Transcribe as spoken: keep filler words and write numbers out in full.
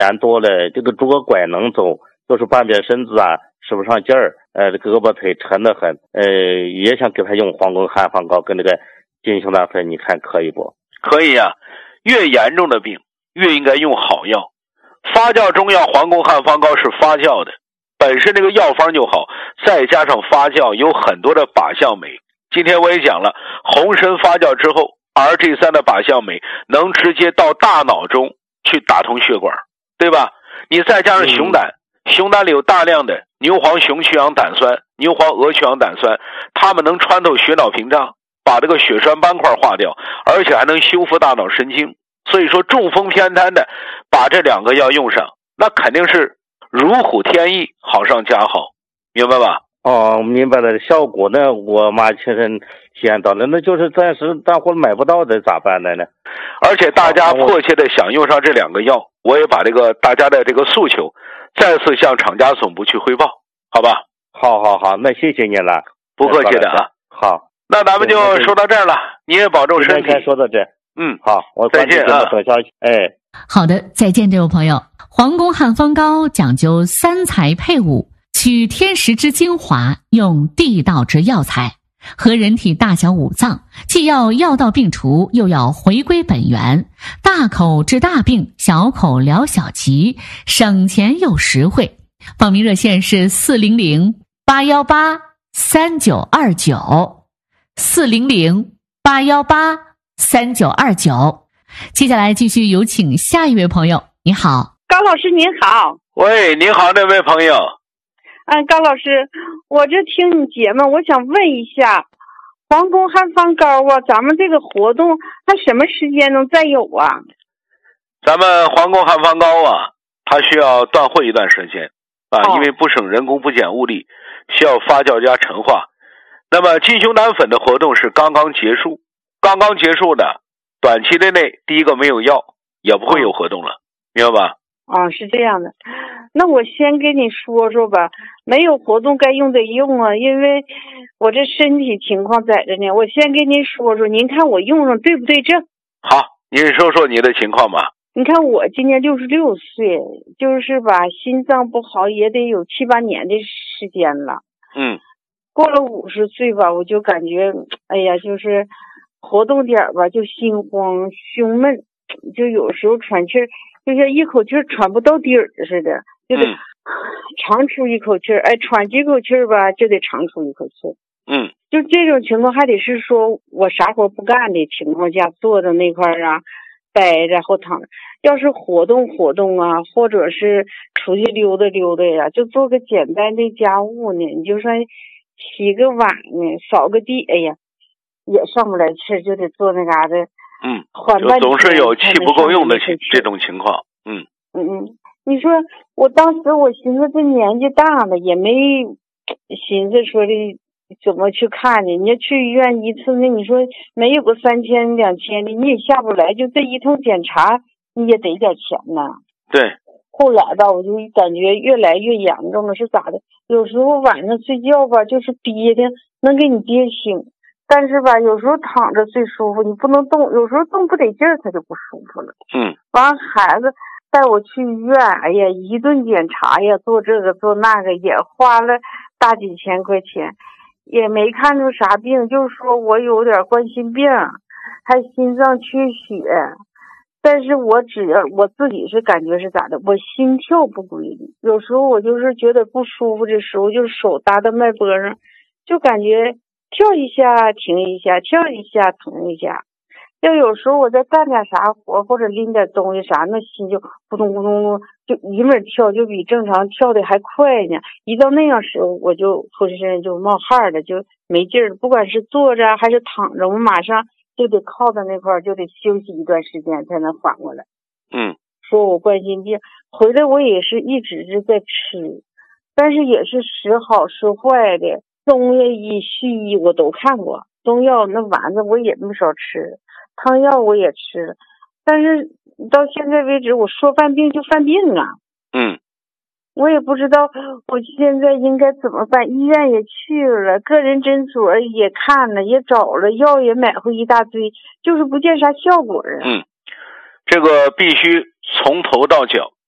年多了，这个拄个拐能走，就是半边身子啊使不上劲儿，呃，胳膊腿沉得很，呃，也想给他用黄宫汉方膏跟这个金熊胆粉，你看可以不？ 可以啊，越严重的病越应该用好药。发酵中药黄宫汉方膏是发酵的，本身这个药方就好，再加上发酵有很多的靶向酶。今天我也讲了，红参发酵之后 R G 三 的靶向酶能直接到大脑中去打通血管，对吧？你再加上熊胆，嗯、熊胆里有大量的牛黄雄曲氧胆酸、牛黄鹅曲氧胆酸，它们能穿透血脑屏障，把这个血栓斑块化掉，而且还能修复大脑神经。所以说中风偏瘫的把这两个药用上，那肯定是如虎添翼，好上加好，明白吧？ 哦，明白了。效果呢，我妈亲身体验到了，那就是暂时大伙买不到的，咋办的呢？ 而且大家迫切的想用上这两个药，我也把这个大家的这个诉求再次向厂家总部去汇报，好吧？ 好好好，那谢谢您了， 不客气的啊。 好， 那咱们就说到这儿了，你也保重身体。 先说到这。 嗯， 好，我再见啊， 等消息。哎， 好的，再见，这位朋友。黄宫汉方膏讲究三才配伍，取天时之精华，用地道之药材，和人体大小五脏，既要药到病除，又要回归本源，大口治大病，小口疗小疾，省钱又实惠。报名热线是四零零八幺八三九二九，四零零八幺八三九二九。接下来继续有请下一位朋友。你好， 高老师您好。 喂，您好，这位朋友。 嗯，高老师，我这听你节目，我想问一下，黄宫汉方膏啊，咱们这个活动它什么时间能再有啊？ 咱们黄宫汉方膏啊，它需要断货一段时间啊、哦，因为不省人工不减物力，需要发酵加陈化。那么金熊胆粉的活动是刚刚结束，刚刚结束的，短期之内第一个没有药，也不会有活动了，明白吧？ 啊、哦，是这样的。那我先跟你说说吧，没有活动该用得用啊，因为我这身体情况在这呢。我先跟您说说，您看我用上对不对症？ 好，您说说你的情况吧。 你看我今年六十六岁，就是吧，心脏不好也得有七八年的时间了。 嗯。 过了五十岁吧，我就感觉，哎呀，就是活动点吧，就心慌、胸闷，就有时候喘气儿，就像一口气儿喘不到底儿似的，就得长出一口气儿，哎，喘几口气儿吧，就得长出一口气儿。 嗯， 就这种情况，还得是说我啥活不干的情况下，坐在那块儿啊，待着或躺着。要是活动活动啊，或者是出去溜达溜达呀，就做个简单的家务呢，你就算洗个碗呢，扫个地，哎呀，也上不来气，就得坐那嘎达。 嗯，就总是有气不够用的这种情况。嗯嗯嗯，你说我当时我寻思这年纪大了，也没寻思说的怎么去看呢？你要去医院一次，那你说没有个三千两千的，你也下不来，就这一通检查你也得点钱呢。 对。 后来吧，我就感觉越来越严重了，是咋的？有时候晚上睡觉吧，就是憋的能给你憋醒，但是吧，有时候躺着最舒服，你不能动，有时候动不得劲儿，它就不舒服了。 嗯。 完，孩子带我去医院，哎呀，一顿检查呀，做这个做那个，也花了大几千块钱，也没看出啥病，就是说我有点冠心病，还心脏缺血。但是我只要我自己是感觉是咋的，我心跳不规律，有时候我就是觉得不舒服的时候，就是手搭在脉搏上，就感觉跳一下停一下，跳一下停一下。要有时候我在干点啥活或者拎点东西啥，那心就扑通扑通就一门跳，就比正常跳的还快呢。一到那样时候，我就浑身就冒汗了，就没劲儿。不管是坐着还是躺着，我马上就得靠在那块儿，就得休息一段时间才能缓过来。 嗯， 说我冠心病，回来我也是一直是在吃，但是也是时好时坏的，中医西医我都看过，中药那丸子我也没少吃，汤药我也吃，但是到现在为止，我说犯病就犯病啊。 嗯。 我也不知道我现在应该怎么办，医院也去了，个人诊所也看了，也找了，药也买回一大堆，就是不见啥效果啊。 嗯，这个必须从头到脚